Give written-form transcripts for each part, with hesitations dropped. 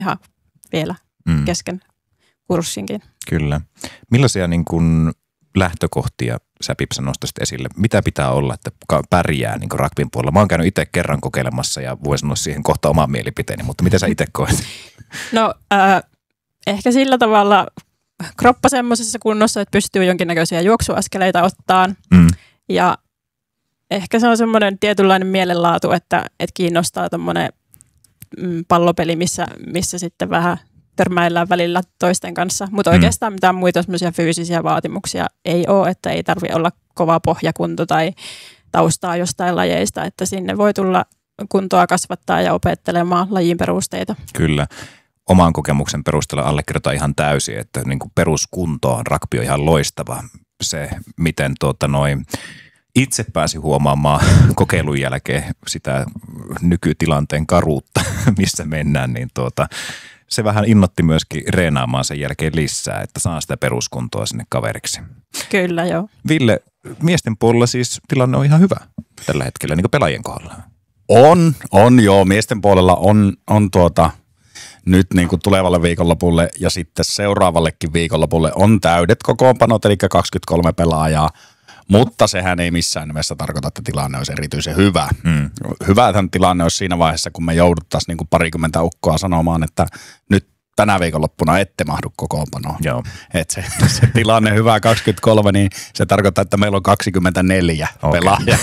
ihan vielä kesken kurssinkin. Kyllä. Millaisia niin kun lähtökohtia sä, Pipsa, nostaisit esille? Mitä pitää olla, että pärjää niin rugbyn puolella? Mä oon käynyt itse kerran kokeilemassa ja voin sanoa siihen kohta oman mielipiteeni, mutta miten sä itse koet? No ehkä sillä tavalla kroppa semmoisessa kunnossa, että pystyy jonkinnäköisiä juoksuaskeleita ottaan. Ja ehkä se on semmoinen tietynlainen mielenlaatu, että kiinnostaa tommoinen pallopeli, missä sitten vähän törmäillään välillä toisten kanssa. Mutta oikeastaan mitään muita semmoisia fyysisiä vaatimuksia ei ole, että ei tarvitse olla kova pohjakunto tai taustaa jostain lajeista, että sinne voi tulla kuntoa kasvattaa ja opettelemaan lajin perusteita. Kyllä. Oman kokemuksen perusteella allekirjoitan ihan täysin, että niin kuin peruskuntoon rugby on ihan loistava. Se, miten itse pääsi huomaamaan kokeilun jälkeen sitä nykytilanteen karuutta, missä mennään, niin se vähän innotti myöskin reenaamaan sen jälkeen lisää, että saa sitä peruskuntoa sinne kaveriksi. Kyllä, joo. Ville, miesten puolella siis tilanne on ihan hyvä tällä hetkellä, niin kuin pelaajien kohdalla. On joo. Miesten puolella on nyt niin kuin tulevalle viikonlopulle ja sitten seuraavallekin viikonlopulle on täydet kokoonpanot, eli 23 pelaajaa. Mutta sehän ei missään nimessä tarkoita, että tilanne olisi erityisen hyvä. Hyvähän tilanne olisi siinä vaiheessa, kun me jouduttaisiin niin kuin 20 ukkoa sanomaan, että nyt tänä viikonloppuna ette mahdu kokoonpanoon. Että se tilanne hyvä 23, niin se tarkoittaa, että meillä on 24 pelaajaa,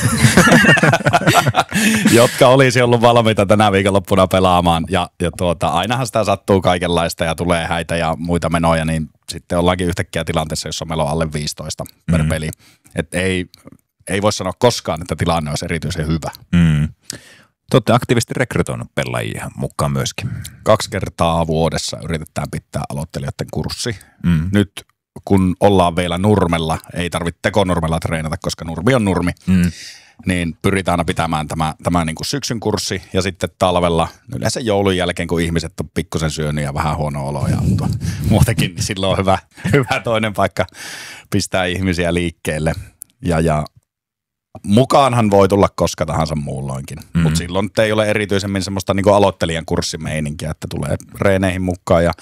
jotka olisi ollut valmiita tänä viikonloppuna pelaamaan. Ja ainahan sitä sattuu kaikenlaista ja tulee häitä ja muita menoja, niin sitten ollaankin yhtäkkiä tilanteessa, jossa meillä on alle 15 per peli. Että ei voi sanoa koskaan, että tilanne olisi erityisen hyvä. Te olette aktiivisesti rekrytoinut pelaajia mukaan myöskin. 2 kertaa vuodessa yritetään pitää aloittelijoiden kurssi. Nyt kun ollaan vielä Nurmella, ei tarvitse tekonurmella treenata, koska Nurmi on Nurmi, niin pyritään aina pitämään tämä niin kuin syksyn kurssi ja sitten talvella yleensä joulun jälkeen, kun ihmiset on pikkusen syönyt ja vähän huono olo ja muutenkin, niin silloin on hyvä toinen paikka pistää ihmisiä liikkeelle ja mukaanhan voi tulla koska tahansa muulloinkin, mutta silloin ei ole erityisemmin semmoista niin kuin aloittelijan kurssimeininkiä, että tulee reeneihin mukaan ja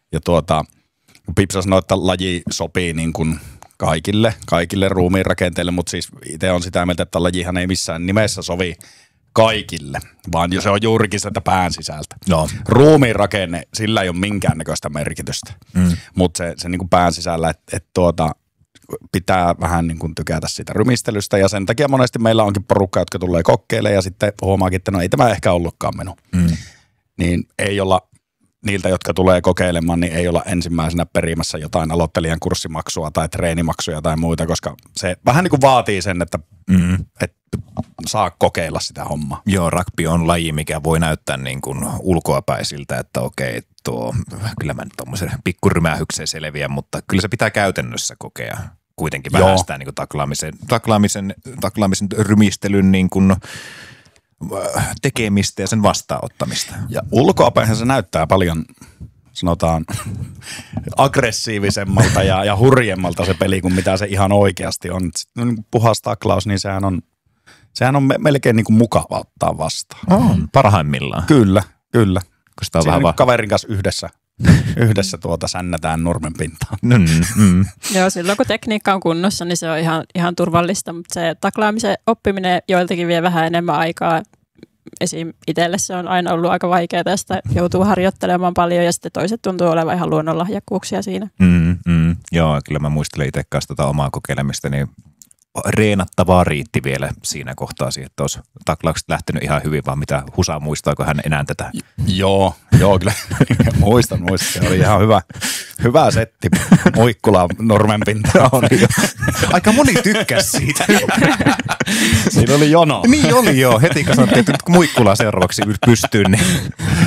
Pipsa sanoi, että laji sopii niin kuin kaikille ruumiin rakenteille, mutta siis itse on sitä mieltä, että lajihan ei missään nimessä sovi kaikille, vaan se on juurikin sitä pään sisältä. Ruumiin rakenne, sillä ei ole minkäännäköistä merkitystä, mutta se niin kuin pään sisällä, että pitää vähän niin kuin tykätä sitä rymistelystä ja sen takia monesti meillä onkin porukka, jotka tulee kokeilemaan ja sitten huomaakin, että no ei tämä ehkä ollutkaan minun. Niin ei olla niiltä, jotka tulee kokeilemaan, niin ei olla ensimmäisenä perimässä jotain aloittelijan kurssimaksua tai treenimaksuja tai muita, koska se vähän niin kuin vaatii sen, että saa kokeilla sitä hommaa. Joo, rugby on laji, mikä voi näyttää niin kuin ulkoapäin siltä, että okei, kyllä mä nyt tommoisen pikkurymähykseen selviän, mutta kyllä se pitää käytännössä kokea kuitenkin vähän sitä niin kuin taklaamisen rymistelyn niin kuin tekemistä ja sen vastaanottamista. Ja ulkoapäinhän se näyttää paljon, sanotaan, aggressiivisemmalta ja hurjemmalta se peli kuin mitä se ihan oikeasti on. Puhas taklaus, niin sehän on melkein niin kuin mukava ottaa vastaan. Parhaimmillaan. Kyllä. Sitä on vähän niin kaverin kanssa yhdessä sännätään nurmen pintaan. Joo, silloin kun tekniikka on kunnossa, niin se on ihan turvallista, mutta se taklaamisen oppiminen joiltakin vie vähän enemmän aikaa. Esim. Itselle se on aina ollut aika vaikeaa, tästä joutuu harjoittelemaan paljon ja sitten toiset tuntuu olevan ihan luonnonlahjakkuuksia siinä. Joo, kyllä mä muistelen itse kanssa tätä omaa kokeilemista, niin reenattavaa riitti vielä siinä kohtaa siihen, että olisi taklaukset lähtenyt ihan hyvin, vaan mitä Husa muistaako hän enää tätä? Joo, kyllä muistan. Se oli ihan hyvä setti. Muikkula Nurmen pintaan. Aika moni tykkäsi siitä. Siinä oli jono. Niin oli joo, heti kun sanottiin, että Muikkula seuraavaksi pystyyn, niin